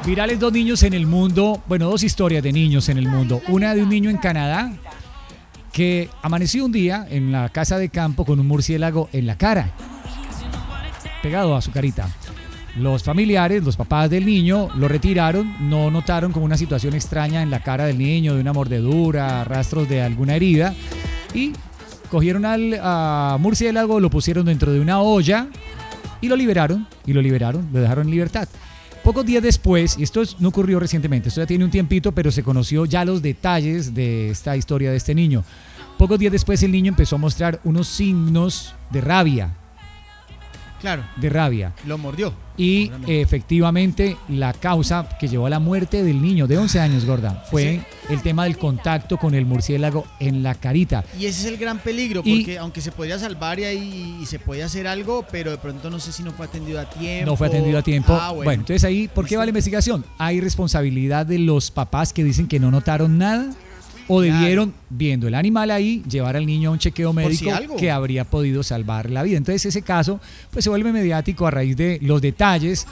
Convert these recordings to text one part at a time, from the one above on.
Virales dos niños en el mundo, bueno, dos historias de niños en el mundo. Una de un niño en Canadá que amaneció un día en la casa de campo con un murciélago en la cara, pegado a su carita. Los familiares, los papás del niño, lo retiraron, no notaron como una situación extraña en la cara del niño, de una mordedura, rastros de alguna herida, y cogieron al murciélago, lo pusieron dentro de una olla y lo liberaron, lo dejaron en libertad. Pocos días después, y no ocurrió recientemente, esto ya tiene un tiempito, pero se conoció ya los detalles de esta historia de este niño. Pocos días después el niño empezó a mostrar unos signos de rabia. Claro. De rabia. Lo mordió. Y efectivamente la causa que llevó a la muerte del niño de 11 años, gorda, fue el tema del contacto con el murciélago en la carita. Y ese es el gran peligro, porque aunque se podría salvar y se puede hacer algo, pero de pronto no sé si no fue atendido a tiempo. No fue atendido a tiempo. Bueno, entonces ahí, ¿por qué va la investigación? ¿Hay responsabilidad de los papás que dicen que no notaron nada? ¿O debieron, viendo el animal ahí, llevar al niño a un chequeo médico que habría podido salvar la vida? Entonces ese caso pues se vuelve mediático a raíz de los detalles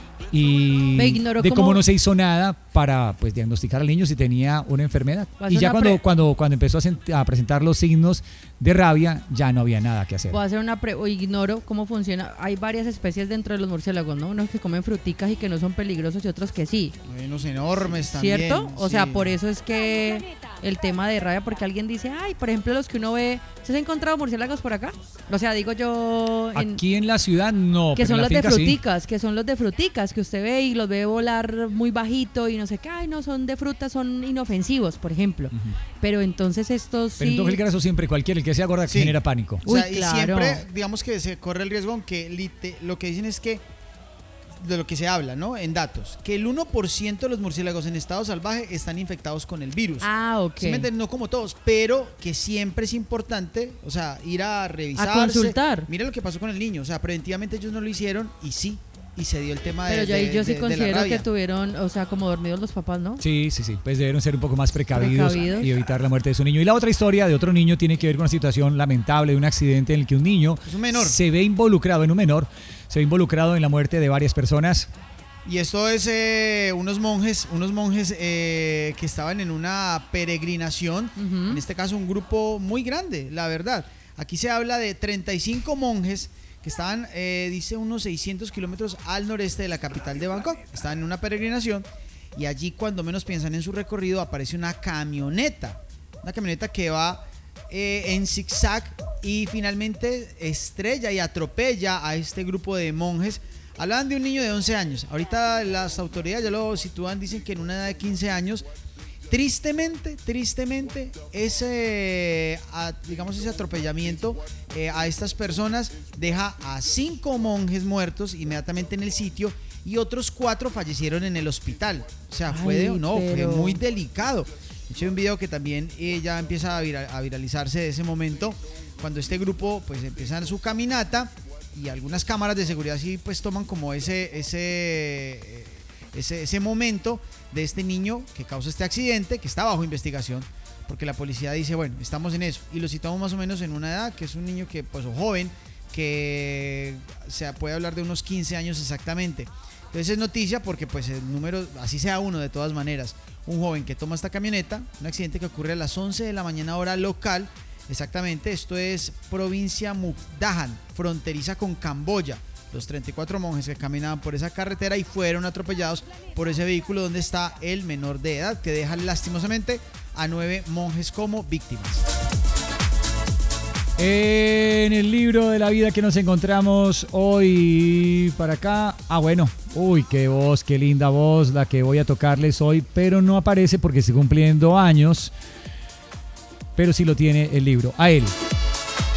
y de cómo no se hizo nada para pues diagnosticar al niño si tenía una enfermedad. Y ya cuando empezó a presentar los signos de rabia, ya no había nada que hacer. Voy a hacer ignoro cómo funciona. Hay varias especies dentro de los murciélagos, ¿no? Unos que comen fruticas y que no son peligrosos y otros que sí. Hay unos enormes también. ¿Cierto? O sea, por eso es que el tema de rabia, porque alguien dice, ay, por ejemplo, los que uno ve, ¿se han encontrado murciélagos por acá? O sea, digo yo... Aquí en la ciudad no, que pero son en la los de finca, fruticas, que son los de fruticas, que usted ve y los ve volar muy bajito y no sé qué, ay, no, son de frutas, son inofensivos, por ejemplo. Pero entonces estos Pero entonces el caso siempre, el que sea gorda, que genera pánico. O sea, Uy, claro. Y siempre, digamos que se corre el riesgo, aunque lo que dicen es que, de lo que se habla, ¿no? En datos, que el 1% de los murciélagos en estado salvaje están infectados con el virus. Ah, ok. Simplemente no como todos, pero que siempre es importante, o sea, ir a revisarse. A consultar. Mira lo que pasó con el niño, o sea, preventivamente ellos no lo hicieron y sí. Y se dio el tema pero yo sí considero que tuvieron, o sea, como dormidos los papás, ¿no? Sí, pues debieron ser un poco más precavidos y evitar la muerte de su niño. Y la otra historia de otro niño tiene que ver con una situación lamentable de un accidente en el que un niño se ve involucrado en la muerte de varias personas. Y esto es unos monjes que estaban en una peregrinación, en este caso un grupo muy grande, la verdad. Aquí se habla de 35 monjes que estaban, dice, unos 600 kilómetros al noreste de la capital de Bangkok. Estaban en una peregrinación y allí, cuando menos piensan en su recorrido, aparece una camioneta que va en zigzag y finalmente estrella y atropella a este grupo de monjes. Hablaban de un niño de 11 años. Ahorita las autoridades ya lo sitúan, dicen que en una edad de 15 años. Tristemente, ese atropellamiento a estas personas deja a 5 monjes muertos inmediatamente en el sitio y otros 4 fallecieron en el hospital. O sea, fue muy delicado. De hecho, hay un video que también ya empieza a viralizarse de ese momento, cuando este grupo pues empieza su caminata y algunas cámaras de seguridad sí pues toman como ese momento de este niño que causa este accidente, que está bajo investigación, porque la policía dice, bueno, estamos en eso, y lo citamos más o menos en una edad, que es un niño que, pues, o joven, que se puede hablar de unos 15 años exactamente. Entonces es noticia porque, pues, el número, así sea uno de todas maneras, un joven que toma esta camioneta, un accidente que ocurre a las 11 de la mañana hora local, exactamente, esto es provincia Mukdahan, fronteriza con Camboya. Los 34 monjes que caminaban por esa carretera y fueron atropellados por ese vehículo donde está el menor de edad, que deja lastimosamente a 9 monjes como víctimas. En el libro de la vida que nos encontramos hoy para acá, qué voz, qué linda voz la que voy a tocarles hoy, pero no aparece porque estoy cumpliendo años, pero sí lo tiene el libro. A él.